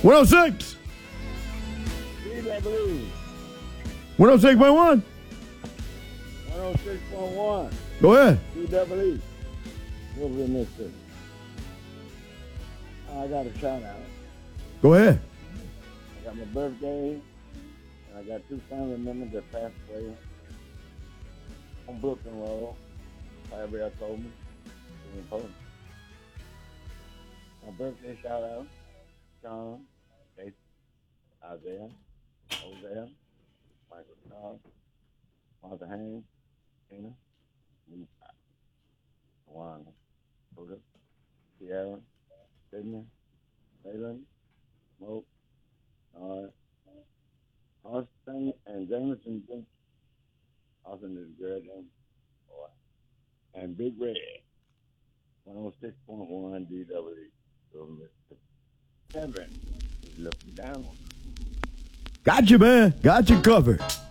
106. DW. 106.1. 106.1. Go ahead. DW. Louisville, Mississippi. I got a shout out. Go ahead. I got my birthday, and I got two family members that passed away on Brooklyn Road. However, I told me. It was important. My birthday shout out. Sean, Jason, Isaiah, Hosea, Michael Charles, Martha Haynes, Tina, Lisa, Tawana, Buddha, Sierra, Sydney, Leyland, Smoke, Austin, and Jameson. Austin is good, boy. And Big Red, 106.1 DW. Kevin is looking down. Got you, man. Got you covered.